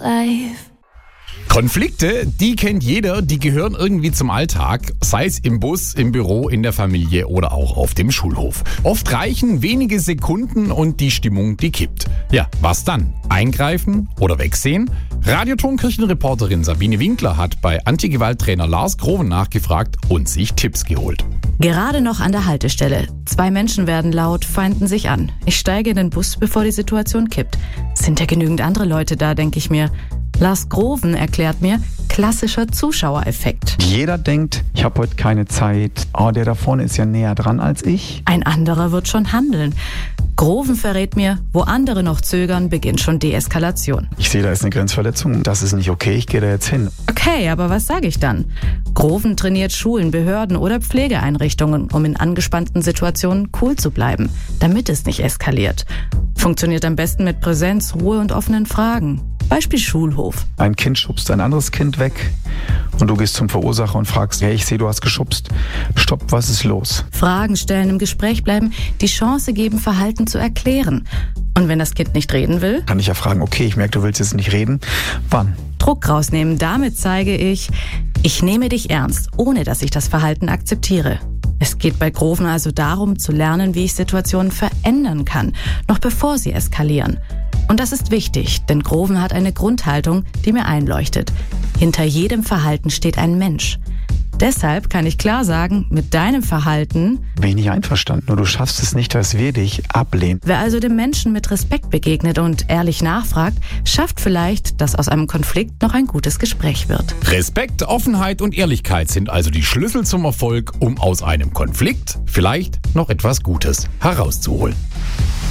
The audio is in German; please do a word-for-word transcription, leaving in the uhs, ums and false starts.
life. Konflikte, die kennt jeder, die gehören irgendwie zum Alltag, sei es im Bus, im Büro, in der Familie oder auch auf dem Schulhof. Oft reichen wenige Sekunden und die Stimmung, die kippt. Ja, was dann? Eingreifen oder wegsehen? Radiotonkirchen-Reporterin Sabine Winkler hat bei Antigewalttrainer Lars Groven nachgefragt und sich Tipps geholt. Gerade noch an der Haltestelle. Zwei Menschen werden laut, feinden sich an. Ich steige in den Bus, bevor die Situation kippt. Sind ja genügend andere Leute da, denke ich mir. Lars Groven erklärt mir, klassischer Zuschauereffekt. Jeder denkt, ich habe heute keine Zeit. Oh, der da vorne ist ja näher dran als ich. Ein anderer wird schon handeln. Groven verrät mir, wo andere noch zögern, beginnt schon Deeskalation. Ich sehe, da ist eine Grenzverletzung. Das ist nicht okay, ich gehe da jetzt hin. Okay, aber was sage ich dann? Groven trainiert Schulen, Behörden oder Pflegeeinrichtungen, um in angespannten Situationen cool zu bleiben, damit es nicht eskaliert. Funktioniert am besten mit Präsenz, Ruhe und offenen Fragen. Beispiel Schulhof. Ein Kind schubst ein anderes Kind weg und du gehst zum Verursacher und fragst, hey, ich sehe, du hast geschubst. Stopp, was ist los? Fragen stellen, im Gespräch bleiben, die Chance geben, Verhalten zu erklären. Und wenn das Kind nicht reden will? Kann ich ja fragen, okay, ich merke, du willst jetzt nicht reden. Wann? Druck rausnehmen, damit zeige ich, ich nehme dich ernst, ohne dass ich das Verhalten akzeptiere. Es geht bei Groven also darum, zu lernen, wie ich Situationen verändern kann, noch bevor sie eskalieren. Und das ist wichtig, denn Groven hat eine Grundhaltung, die mir einleuchtet. Hinter jedem Verhalten steht ein Mensch. Deshalb kann ich klar sagen, mit deinem Verhalten bin ich nicht einverstanden, nur du schaffst es nicht, dass wir dich ablehnen. Wer also dem Menschen mit Respekt begegnet und ehrlich nachfragt, schafft vielleicht, dass aus einem Konflikt noch ein gutes Gespräch wird. Respekt, Offenheit und Ehrlichkeit sind also die Schlüssel zum Erfolg, um aus einem Konflikt vielleicht noch etwas Gutes herauszuholen.